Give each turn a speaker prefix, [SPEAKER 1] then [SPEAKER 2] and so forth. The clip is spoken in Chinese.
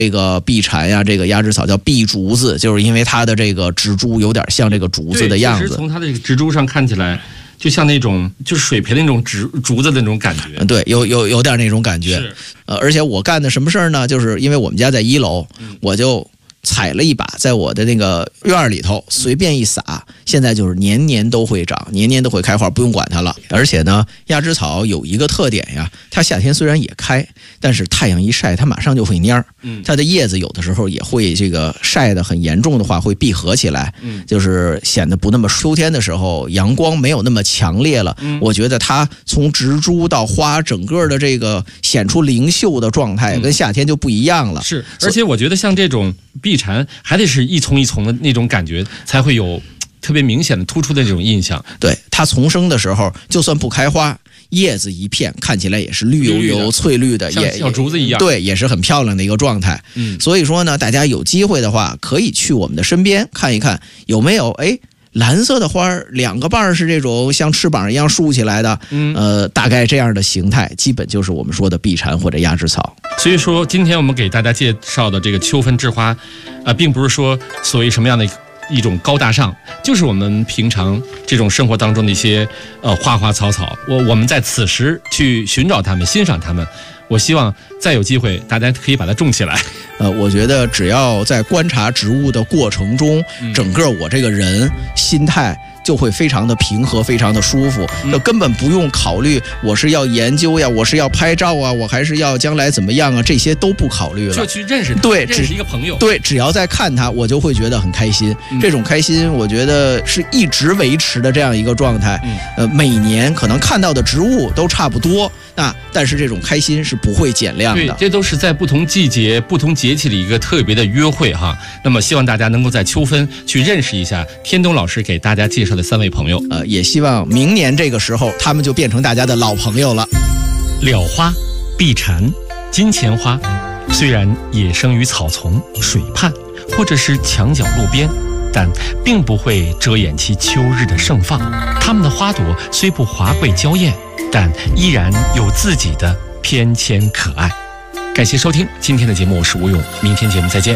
[SPEAKER 1] 这个碧蝉呀，这个鸭跖草叫碧竹子，就是因为它的这个植株有点像这个竹子的样子。
[SPEAKER 2] 其实从它的这个植株上看起来，就像那种就是水培的那种竹子的那种感觉。
[SPEAKER 1] 对，有点那种感觉。而且我干的什么事儿呢？就是因为我们家在1楼，我就采了一把，在我的那个院里头随便一撒，现在就是年年都会长，年年都会开花，不用管它了。而且呢，鸭跖草有一个特点呀，它夏天虽然也开，但是太阳一晒，它马上就会蔫儿。它的叶子有的时候也会这个晒得很严重的话，会闭合起来，就是显得不那么秋天的时候阳光没有那么强烈了。我觉得它从植株到花，整个的这个显出灵秀的状态，跟夏天就不一样了。
[SPEAKER 2] 是，而且我觉得像这种碧蝉还得是一丛一丛的那种感觉，才会有特别明显的突出的这种印象。
[SPEAKER 1] 对，它丛生的时候，就算不开花，叶子一片看起来也是绿油油、翠绿的，
[SPEAKER 2] 像小竹子一样。
[SPEAKER 1] 对，也是很漂亮的一个状态。所以说呢，大家有机会的话，可以去我们的身边看一看，有没有蓝色的花，2个瓣是这种像翅膀一样竖起来的，大概这样的形态，基本就是我们说的碧蝉或者鸭跖草。
[SPEAKER 2] 所以说，今天我们给大家介绍的这个秋分之花，并不是说所谓什么样的一种高大上，就是我们平常这种生活当中的一些花花草草，我们在此时去寻找它们，欣赏它们。我希望再有机会，大家可以把它种起来。
[SPEAKER 1] 我觉得只要在观察植物的过程中，整个我这个人心态就会非常的平和，非常的舒服，就根本不用考虑我是要研究呀，我是要拍照啊，我还是要将来怎么样啊，这些都不考虑了，
[SPEAKER 2] 就去认识它，
[SPEAKER 1] 对，
[SPEAKER 2] 认识一个朋友。
[SPEAKER 1] 对，只要在看它，我就会觉得很开心。这种开心，我觉得是一直维持的这样一个状态。每年可能看到的植物都差不多，但是这种开心是不会减量的。
[SPEAKER 2] 对，这都是在不同季节、不同节气的一个特别的约会哈。那么希望大家能够在秋分去认识一下天东老师给大家介绍的3位朋友。
[SPEAKER 1] 也希望明年这个时候他们就变成大家的老朋友了。
[SPEAKER 2] 蓼花、碧蝉、金钱花，虽然也生于草丛、水畔或者是墙角路边，但并不会遮掩其秋日的盛放。它们的花朵虽不华贵娇艳，但依然有自己的翩跹可爱。感谢收听今天的节目，我是吴勇，明天节目再见。